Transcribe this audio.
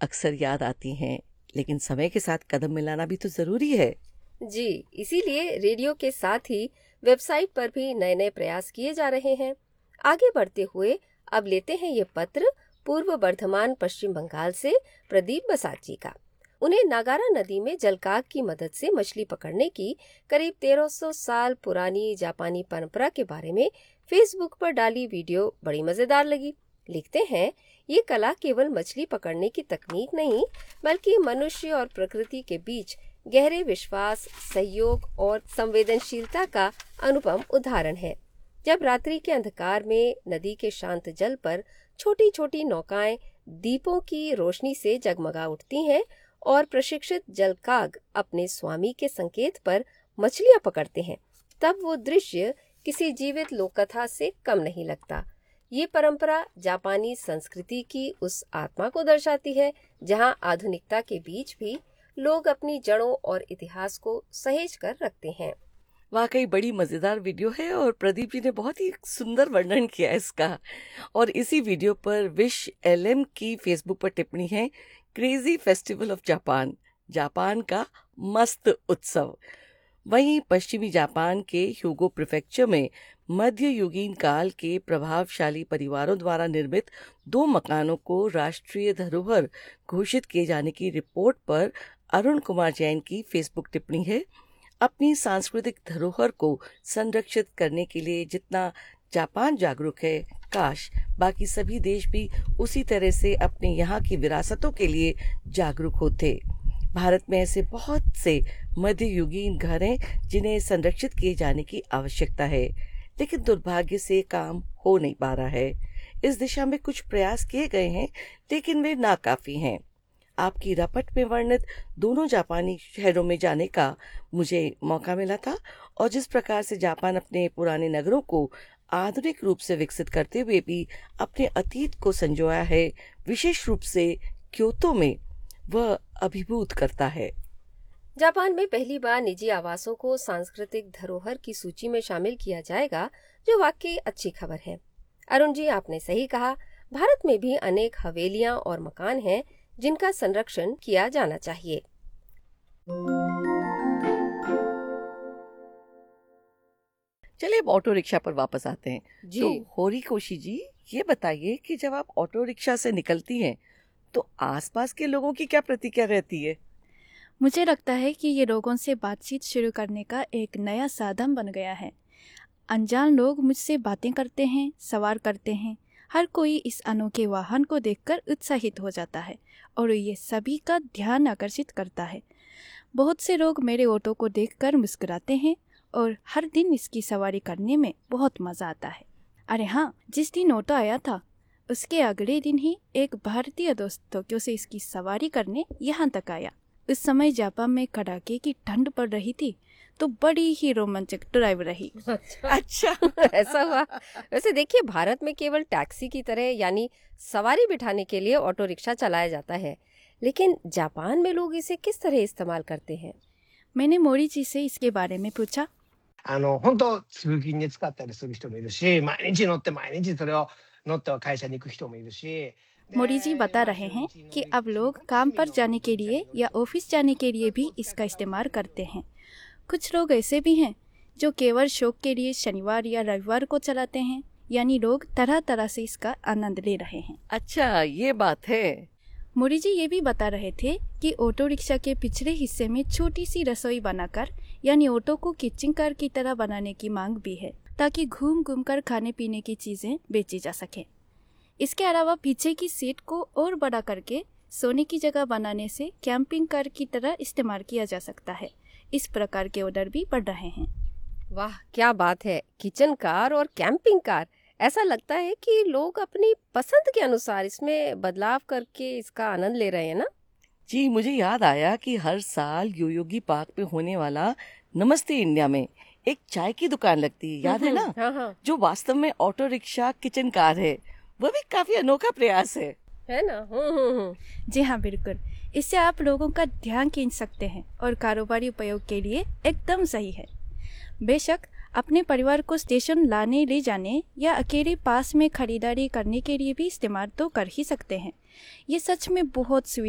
अक्सर याद आती हैं, लेकिन समय के साथ कदम मिलाना भी तो जरूरी है। जी, इसीलिए रेडियो के साथ ही वेबसाइट पर भी नए नए प्रयास किए जा रहे हैं। आगे बढ़ते हुए अब लेते हैं ये पत्र पूर्व वर्धमान पश्चिम बंगाल से प्रदीप बसाक जी का। उन्हें नागारा नदी में जलकाग की मदद से मछली पकड़ने की करीब 1300 साल पुरानी जापानी परंपरा के बारे में फेसबुक पर डाली वीडियो बड़ी मजेदार लगी। लिखते हैं, ये कला केवल मछली पकड़ने की तकनीक नहीं, बल्कि मनुष्य और प्रकृति के बीच गहरे विश्वास, सहयोग और संवेदनशीलता का अनुपम उदाहरण है। जब रात्रि के अंधकार में नदी के शांत जल पर छोटी छोटी नौकाएं दीपों की रोशनी से जगमगा उठती हैं और प्रशिक्षित जलकाग अपने स्वामी के संकेत पर मछलियां पकड़ते हैं, तब वो दृश्य किसी जीवित लोककथा से कम नहीं लगता। ये परंपरा जापानी संस्कृति की उस आत्मा को दर्शाती है जहां आधुनिकता के बीच भी लोग अपनी जड़ों और इतिहास को सहेज कर रखते हैं। वाकई बड़ी मजेदार वीडियो है और प्रदीप जी ने बहुत ही सुंदर वर्णन किया है इसका। और इसी वीडियो पर विश एलएम की फेसबुक पर टिप्पणी है, crazy festival of Japan, Japan का मस्त उत्सव। वहीं पश्चिमी जापान के ह्यूगो प्रीफेक्चर में मध्य युगीन काल के प्रभावशाली परिवारों द्वारा निर्मित 2 मकानों को राष्ट्रीय धरोहर घोषित किए जाने की रिपोर्ट पर अरुण कुमार जैन की फेसबुक टिप्पणी है, अपनी सांस्कृतिक धरोहर को संरक्षित करने के लिए जितना जापान जागरूक है, काश बाकी सभी देश भी उसी तरह से अपने यहाँ की विरासतों के लिए जागरूक होते। भारत में ऐसे बहुत से मध्ययुगीन घर हैं जिन्हें संरक्षित किए जाने की आवश्यकता है, लेकिन दुर्भाग्य से काम हो नहीं पा रहा है। इस दिशा में कुछ प्रयास किए गए हैं, लेकिन वे नाकाफी हैं। आपकी रपट में वर्णित दोनों जापानी शहरों में जाने का मुझे मौका मिला था और जिस प्रकार से जापान अपने पुराने नगरों को आधुनिक रूप से विकसित करते हुए भी अपने अतीत को संजोया है, विशेष रूप से क्योतो में, वह अभिभूत करता है। जापान में पहली बार निजी आवासों को सांस्कृतिक धरोहर की सूची में शामिल किया जाएगा, जो वाकई अच्छी खबर है। अरुण जी, आपने सही कहा, भारत में भी अनेक हवेलियां और मकान हैं जिनका संरक्षण किया जाना चाहिए। चलिए अब ऑटो रिक्शा पर वापस आते हैं। जी। तो होरिकोशी जी, ये बताइए कि जब आप ऑटो रिक्शा से निकलती हैं तो आसपास के लोगों की क्या प्रतिक्रिया रहती है? मुझे लगता है कि ये लोगों से बातचीत शुरू करने का एक नया साधन बन गया है। अनजान लोग मुझसे बातें करते हैं, सवार करते हैं। हर कोई इस अनोखे वाहन को देखकर उत्साहित हो जाता है और ये सभी का ध्यान आकर्षित करता है। बहुत से लोग मेरे ऑटो को देखकर मुस्कुराते हैं और हर दिन इसकी सवारी करने में बहुत मज़ा आता है। अरे हाँ, जिस दिन ऑटो आया था उसके अगले दिन ही एक भारतीय दोस्त टोक्यो से इसकी सवारी करने यहाँ तक आया। उस समय जापान में कड़ाके की ठंड पड़ रही थी, तो बड़ी ही रोमांचक ड्राइव रही। अच्छा ऐसा हुआ। वैसे देखिए, भारत में केवल टैक्सी की तरह यानी सवारी बिठाने के लिए ऑटो रिक्शा चलाया जाता है, लेकिन जापान में लोग इसे किस तरह इस्तेमाल करते हैं? मैंने मोरी जी से इसके बारे में पूछा। 本当通勤で使ったりする人もいるし、毎日乗って毎日それを乗っては会社に行く人もいるし。 मोरी जी बता रहे हैं कि अब लोग काम पर जाने के लिए या ऑफिस जाने के लिए भी इसका इस्तेमाल करते हैं। कुछ लोग ऐसे भी हैं जो केवल शौक के लिए शनिवार या रविवार को चलाते हैं, यानी लोग तरह तरह से इसका आनंद ले रहे हैं। अच्छा, ये बात है। मोरी जी ये भी बता रहे थे कि ऑटो रिक्शा के पिछले हिस्से में छोटी सी रसोई बनाकर, यानी ऑटो को किचन कार की तरह बनाने की मांग भी है, ताकि घूम घूम कर खाने पीने की चीजें बेची जा सके। इसके अलावा पीछे की सीट को और बड़ा करके सोने की जगह बनाने से कैंपिंग कार की तरह इस्तेमाल किया जा सकता है। इस प्रकार के ऑर्डर भी बढ़ रहे हैं। वाह, क्या बात है! किचन कार और कैंपिंग कार, ऐसा लगता है कि लोग अपनी पसंद के अनुसार इसमें बदलाव करके इसका आनंद ले रहे हैं ना? जी, मुझे याद आया कि हर साल योयोगी पार्क में होने वाला नमस्ते इंडिया में एक चाय की दुकान लगती है, याद है ना? हाँ हाँ, जो वास्तव में ऑटो रिक्शा किचन कार है। वह भी काफी अनोखा प्रयास है ना? जी हाँ, बिल्कुल। इससे आप लोगों का ध्यान खींच सकते हैं और कारोबारी उपयोग के लिए एकदम सही है। बेशक अपने परिवार को स्टेशन लाने ले जाने या अकेले पास में खरीदारी करने के लिए भी इस्तेमाल तो कर ही सकते हैं। ये सच में बहुत